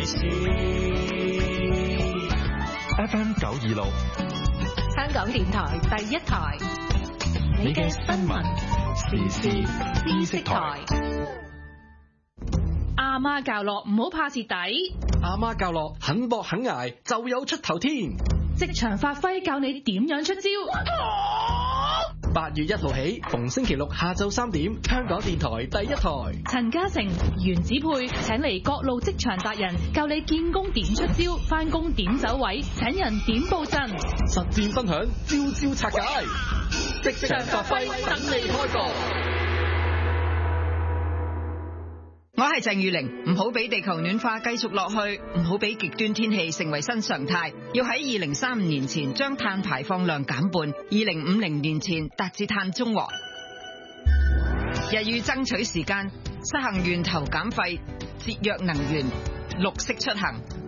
事。 FM 926， 香港電台第一台，你嘅新聞時事知識台。 阿媽教落唔好怕蝕底， 阿媽教落肯搏肯捱就有出頭天。 職場發揮教你點樣出招。 8月1號起，逢星期六下晝3點，香港電台第一台。 陳嘉誠、袁子佩請嚟各路職場達人，教你見工點出招，返工點走位，請人點布陣， 實戰分享，招招拆解，職場發揮等你開講。 我係鄭裕玲，唔好俾地球暖化繼續落去，唔好俾極端天氣成為新常態，要喺2035年前將碳排放量減半，2050年前達至碳中和。日與爭取時間，實行源頭減廢，節約能源，綠色出行。